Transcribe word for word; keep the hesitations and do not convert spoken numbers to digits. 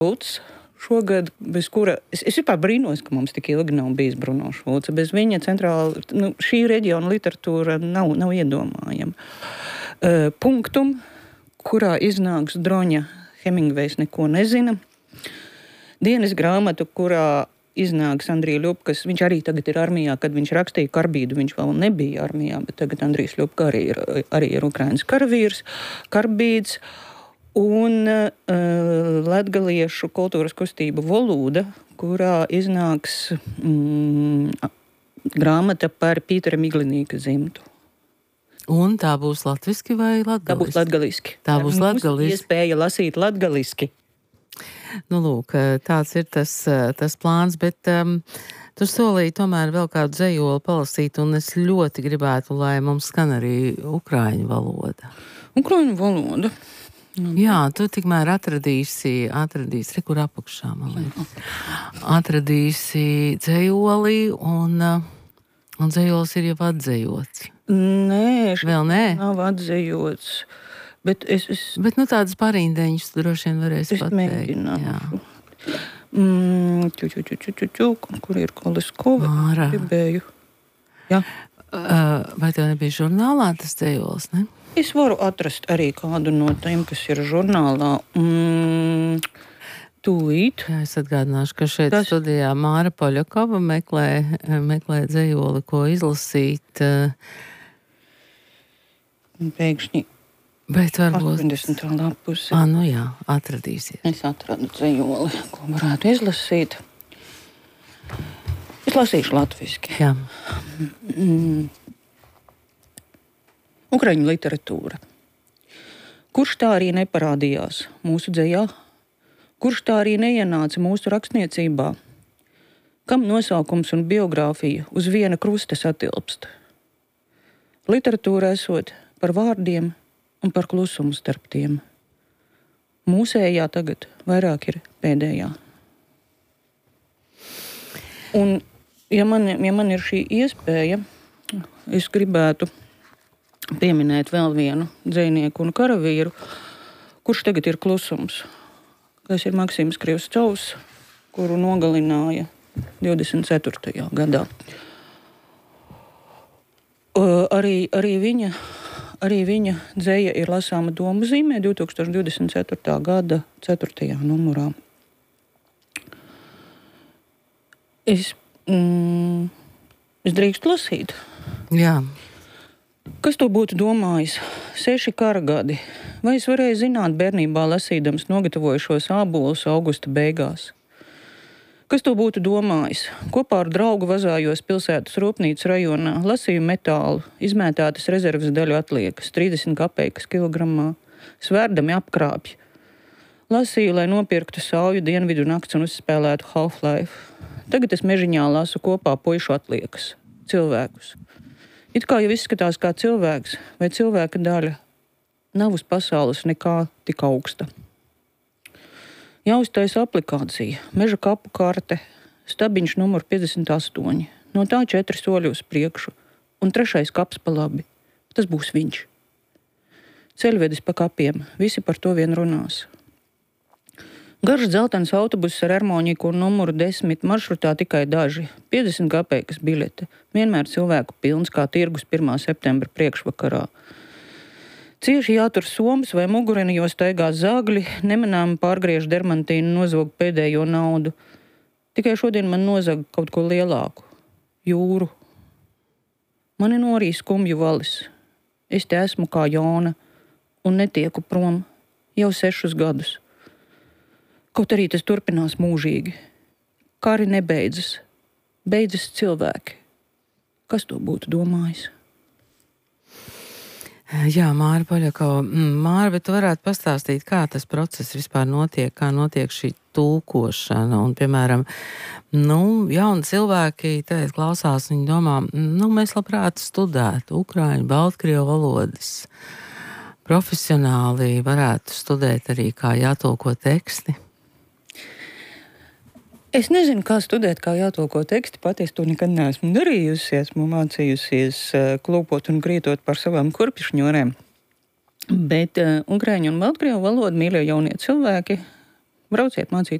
Šulcs šogad, bez kura es, es vispār brīnos, ka mums tik ilgi nav bijis Bruno Šulca. Bez viņa centrāla, nu, šī reģiona literatūra nav, nav iedomājama. Uh, punktum, kurā iznāks Droņa Hemingvejs neko nezina. Dienas grāmatu, kurā iznāks Andrija Ļupkas, viņš arī tagad ir armijā, kad viņš rakstīja Karbīdu, viņš vēl nebija armijā, bet tagad Andrijs Ļupka arī ir, arī ir Ukrainas karavīrs, Karbīds. Un uh, latgaliešu kultūras kustība Volūda, kurā iznāks mm, grāmata par Pītera Miglinīka dzimtu. Un tā būs latviski vai latgaliski? Tā būs latgaliski. Tā būs latgaliski. Iespēja lasīt latgaliski. Nu, lūk, tāds ir tas, tas plāns, bet um, tu solīji tomēr vēl kādu dzejoli palasīt, un es ļoti gribētu, lai mums skan arī ukraiņu valoda. Ukraiņu valoda. Jā, tu tikmēr atradīsi, atradīsi, re, kur apakšā, man liekas, atradīsi dzejoli, un, un dzejols ir jau atdzejots. Nē, vēl nē? Nav atdzejots, bet es... es bet, nu, tādas parīndeņas tu droši vien varēsi pateikt. Es mēģināšu. Mm, ču, ču, ču, ču, ču, ču, kur ir Koleskova? Māra. Gribēju. Jā. Uh, vai tev nebija žurnālā tas dzejols, ne? Es varu atrast arī kādu no tiem, kas ir žurnālā. Mm, tūlīt. Jā, es atgādināšu, ka šeit Tas... studijā Māra Poļakova meklē, meklē dzejoli, ko izlasīt. Pēkšņi. Bet varbūt... astoņdesmitā lapuse. Ah, nu jā, atradīsies. Es atradu dzejoli, ko varētu izlasīt. Es lasīšu latviski. Jā. Mm. Ukraiņu literatūra. Kurš tā arī neparādījās mūsu dzejā? Kurš tā arī neienāca mūsu rakstniecībā? Kam nosaukums un biogrāfija uz viena krusta satilpst? Literatūra esot par vārdiem un par klusumu starp tiem. Mūsējā tagad vairāk ir pēdējā. Un, ja man, ja man ir šī iespēja, es gribētu pieminēt vēl vienu dzejnieku un karavīru, kurš tagad ir klusums. Tas ir Maksims Krievscovs, kuru nogalināja divdesmit ceturtajā gadā. Uh, arī, arī, viņa, arī viņa dzeja ir lasāma domu zīmē divdesmit ceturtā gada ceturtajā numurā. Es, mm, es drīkstu lasīt. Jā. Kas to būtu domājis? Seši kara gadi. Vai es varēju zināt bērnībā lasīdams nogatavojušos ābolus augusta beigās? Kas to būtu domājis? Kopā ar draugu vazājos pilsētas rūpnīcas rajonā, lasīju metālu, izmētātas rezerves daļu atliekas, trīsdesmit kapeikas kilogramā, svērdami apkrāpji. Lasīju, lai nopirktu sauju dienvidu nakts un uzspēlētu Half-Life. Tagad es mežiņā lasu kopā puišu atliekas, cilvēkus. It kā jau izskatās kā cilvēks vai cilvēka daļa, nav uz pasaules nekā tik augsta. Jāuztaisa aplikācija, meža kapu karte, stabiņš numur piecdesmit astoņi, no tā četri soļi uz priekšu un trešais kaps pa labi. Tas būs viņš. Ceļvedis pa kapiem, visi par to vien runās. Garš dzeltens autobuss ar armoniku un numuru desmit, maršrutā tikai daži, piecdesmit kapeikas biļete, vienmēr cilvēku pilns kā tirgus pirmā septembra priekšvakarā. Cieši jātur somas vai mugureni, jo staigā zagļi, nemanām pārgriež dermantīnu, nozog pēdējo naudu. Tikai šodien man nozaga kaut ko lielāku – jūru. Mani norīja skumju valis. Es te esmu kā Jona un netieku prom jau sešus gadus. Kaut arī tas turpinās mūžīgi. Kari nebeidzas. Beidzas cilvēki. Kas to būtu domājis? Jā, Māra Poļakova. Māra, bet tu varētu pastāstīt, kā tas process vispār notiek, kā notiek šī tulkošana. Un, piemēram, nu, jauni cilvēki tagad klausās, viņi domā, nu, mēs labprāt studētu ukraiņu, baltkrievu valodas. Profesionāli varētu studēt arī, kā jātulko teksti. Es nezinu, kā studēt, kā jātulko teksti, pat es to nekad neesmu darījusi, esmu mācījusies klūpot un grītot par savām kurpišņorēm. Bet uh, ukraiņu un baltkrievu valodu mīļie jaunie cilvēki brauciet mācīt